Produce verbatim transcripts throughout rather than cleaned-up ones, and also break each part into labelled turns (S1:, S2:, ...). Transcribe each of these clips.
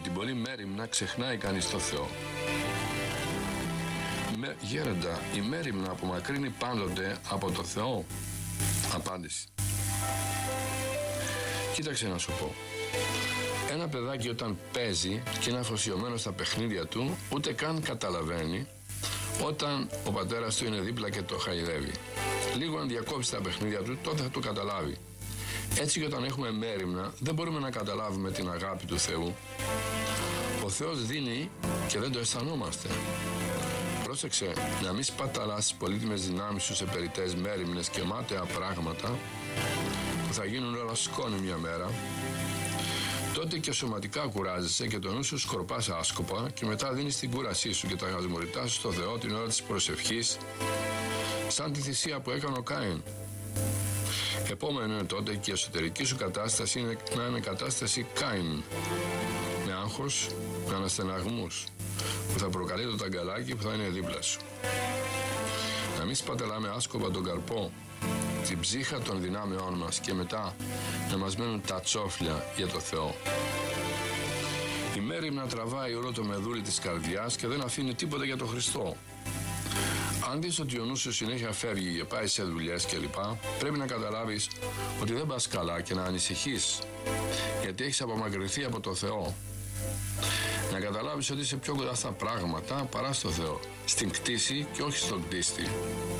S1: την πολλή μέριμνα ξεχνάει κανείς το Θεό. Με, γέροντα, η μέριμνα απομακρύνει πάντοτε από το Θεό. Απάντηση. Κοίταξε να σου πω. Ένα παιδάκι όταν παίζει και είναι αφοσιωμένο στα παιχνίδια του, ούτε καν καταλαβαίνει όταν ο πατέρας του είναι δίπλα και το χαϊδεύει. Λίγο αν διακόψει τα παιχνίδια του, τότε θα το καταλάβει. Έτσι και όταν έχουμε μέριμνα, δεν μπορούμε να καταλάβουμε την αγάπη του Θεού. Ο Θεός δίνει και δεν το αισθανόμαστε. Πρόσεξε να μην σπαταλάς τις πολύτιμες δυνάμεις σου σε περιττές μέριμνες και μάταια πράγματα που θα γίνουν όλα σκόνη μια μέρα. Τότε και σωματικά κουράζεσαι και το νου σου σκορπάς άσκοπα και μετά δίνεις την κούρασή σου και τα χασμουριτά σου στο Θεό την ώρα της προσευχής, σαν τη θυσία που έκανε ο Κάιν. Επόμενο είναι τότε και η εσωτερική σου κατάσταση είναι να είναι κατάσταση Κάιν, με άγχος, με αναστεναγμούς, που θα προκαλεί το ταγκαλάκι που θα είναι δίπλα σου. Να μην σπαταλάμε άσκοπα τον καρπό, την ψύχα των δυνάμεών μας και μετά να μας μένουν τα τσόφλια για το Θεό. Η μέριμνα τραβάει όλο το μεδούλι της καρδιάς και δεν αφήνει τίποτα για τον Χριστό. Αν δεις ότι ο νους σου συνέχεια φεύγει και πάει σε δουλειές κλπ, πρέπει να καταλάβεις ότι δεν πας καλά και να ανησυχείς, γιατί έχεις απομακρυνθεί από το Θεό. Να καταλάβεις ότι είσαι πιο κοντά στα πράγματα παρά στο Θεό, στην κτήση και όχι στον κτίστη.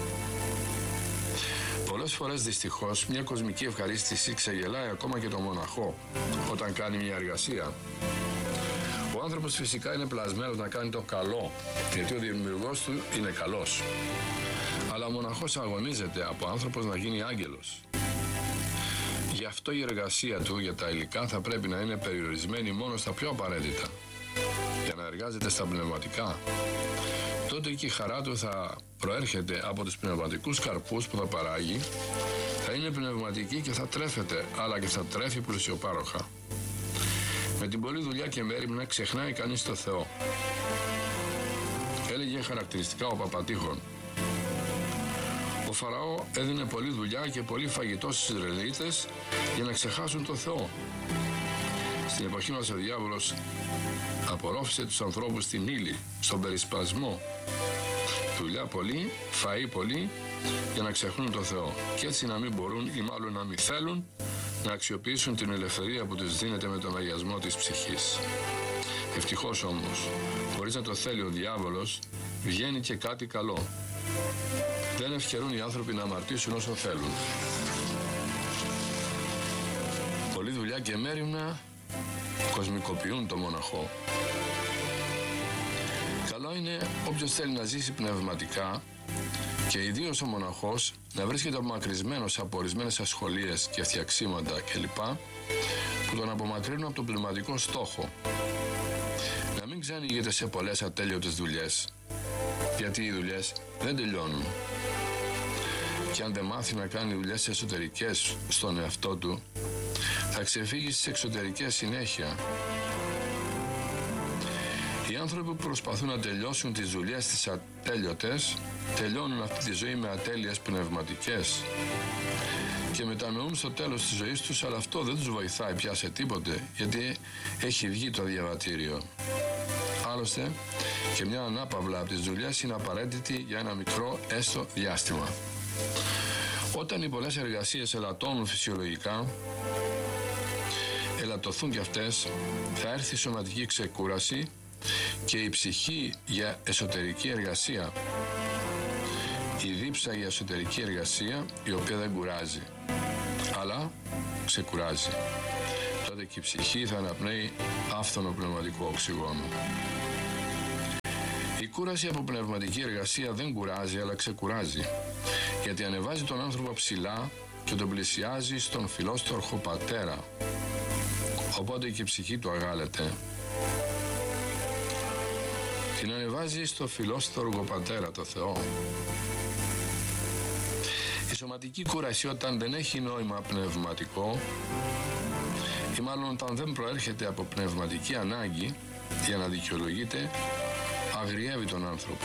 S1: Πολλές φορές δυστυχώς μια κοσμική ευχαρίστηση ξεγελάει ακόμα και τον μοναχό όταν κάνει μια εργασία. Ο άνθρωπος φυσικά είναι πλασμένος να κάνει το καλό, γιατί ο δημιουργός του είναι καλός. Αλλά ο μοναχός αγωνίζεται από άνθρωπος να γίνει άγγελος. Γι' αυτό η εργασία του για τα υλικά θα πρέπει να είναι περιορισμένη μόνο στα πιο απαραίτητα, για να εργάζεται στα πνευματικά. Τότε και η χαρά του θα προέρχεται από τους πνευματικούς καρπούς που θα παράγει, θα είναι πνευματική και θα τρέφεται, αλλά και θα τρέφει πλουσιοπάροχα. Με την πολλή δουλειά και μέριμνα ξεχνάει κανείς το Θεό. Έλεγε χαρακτηριστικά ο Παπατήχων. Ο Φαραώ έδινε πολλή δουλειά και πολύ φαγητό στους Ισραηλίτες για να ξεχάσουν το Θεό. Στην εποχή μας ο διάβολος απορρόφησε τους ανθρώπους στην ύλη, στον περισπασμό. Δουλειά πολύ, φαΐ πολύ για να ξεχνούν το Θεό και έτσι να μην μπορούν ή μάλλον να μην θέλουν να αξιοποιήσουν την ελευθερία που τους δίνεται με τον αγιασμό της ψυχής. Ευτυχώς όμως, χωρίς να το θέλει ο διάβολος, βγαίνει και κάτι καλό. Δεν ευκαιρούν οι άνθρωποι να αμαρτήσουν όσο θέλουν. Πολλή δουλειά και μέριμνα κοσμικοποιούν το μοναχό. Καλό είναι όποιος θέλει να ζήσει πνευματικά και ιδίως ο μοναχός να βρίσκεται απομακρυσμένος από ορισμένες ασχολίες και φτιαξίματα κλπ. Που τον απομακρύνουν από τον πνευματικό στόχο. Να μην ξανηγείται σε πολλές ατέλειωτες δουλειές, γιατί οι δουλειές δεν τελειώνουν. Και αν δεν μάθει να κάνει δουλειές εσωτερικές στον εαυτό του, θα ξεφύγει στις εξωτερικές συνέχεια. Οι άνθρωποι που προσπαθούν να τελειώσουν τις δουλειές τις ατέλειωτες, τελειώνουν αυτή τη ζωή με ατέλειες πνευματικές και μετανοούν στο τέλος της ζωής τους, αλλά αυτό δεν τους βοηθάει πια σε τίποτε, γιατί έχει βγει το διαβατήριο. Άλλωστε, και μια ανάπαυλα από τις δουλειές είναι απαραίτητη για ένα μικρό έστω διάστημα. Όταν οι πολλές εργασίες ελαττώνουν φυσιολογικά, ελαττωθούν κι αυτές, θα έρθει η σωματική ξεκούραση και η ψυχή για εσωτερική εργασία. Η δίψα για εσωτερική εργασία, η οποία δεν κουράζει, αλλά ξεκουράζει. Τότε και η ψυχή θα αναπνέει άφθονο πνευματικό οξυγόνο. Η κούραση από πνευματική εργασία δεν κουράζει, αλλά ξεκουράζει, γιατί ανεβάζει τον άνθρωπο ψηλά και τον πλησιάζει στον φιλόστορχο πατέρα. Οπότε και η ψυχή του αγάλεται. Την ανεβάζει στο φιλόστοργο πατέρα, το Θεό. Η σωματική κούραση όταν δεν έχει νόημα πνευματικό, ή μάλλον όταν δεν προέρχεται από πνευματική ανάγκη για να δικαιολογείται, αγριεύει τον άνθρωπο.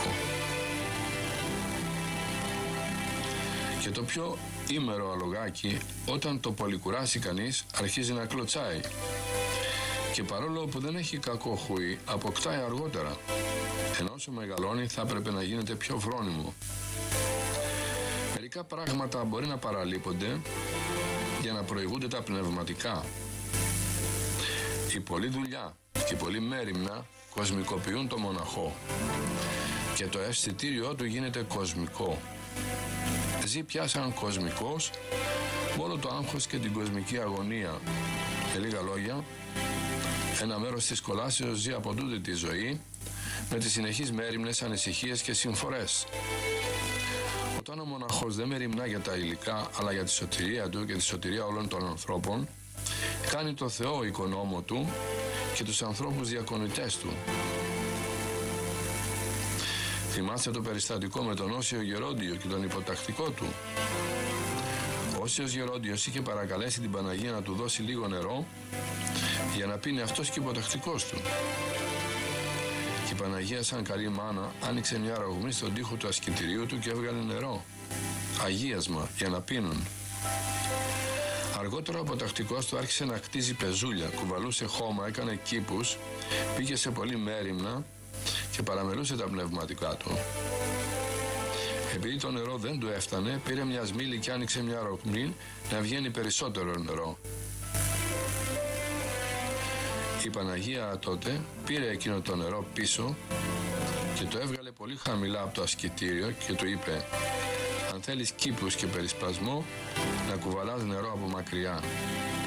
S1: Και το πιο ήμερο αλογάκι, όταν το πολυκουράσει κανείς, αρχίζει να κλωτσάει. Και παρόλο που δεν έχει κακό χούι, αποκτάει αργότερα, ενώ όσο μεγαλώνει θα έπρεπε να γίνεται πιο φρόνιμο. Μερικά πράγματα μπορεί να παραλείπονται για να προηγούνται τα πνευματικά. Η πολλή δουλειά και η πολλή μέριμνα κοσμικοποιούν το μοναχό και το αισθητήριό του γίνεται κοσμικό. Ζει πια σαν κοσμικός μόνο το άγχος και την κοσμική αγωνία. Με λίγα λόγια, ένα μέρος της κολάσεως ζει από τούτη τη ζωή με τις συνεχείς μέριμνες ανησυχίες και συμφορές. Όταν ο μοναχός δεν μεριμνά για τα υλικά αλλά για τη σωτηρία του και τη σωτηρία όλων των ανθρώπων, κάνει το Θεό οικονόμο του και τους ανθρώπους διακονητές του. Θυμάστε το περιστατικό με τον Όσιο Γερόντιο και τον υποτακτικό του. Ο Όσιος Γερόντιος είχε παρακαλέσει την Παναγία να του δώσει λίγο νερό για να πίνει αυτός και υποτακτικός του. Και η Παναγία σαν καλή μάνα άνοιξε μια ρογμή στον τοίχο του ασκητηρίου του και έβγαλε νερό. Αγίασμα για να πίνουν. Αργότερα ο υποτακτικός του άρχισε να κτίζει πεζούλια, κουβαλούσε χώμα, έκανε κήπους, πήγε σε πολύ μέριμνα και παραμελούσε τα πνευματικά του. Επειδή το νερό δεν του έφτανε, πήρε μια σμήλη και άνοιξε μια ρογμή να βγαίνει περισσότερο νερό. Η Παναγία τότε πήρε εκείνο το νερό πίσω και το έβγαλε πολύ χαμηλά από το ασκητήριο και του είπε: αν θέλεις κήπους και περισπασμό, να κουβαλάς νερό από μακριά.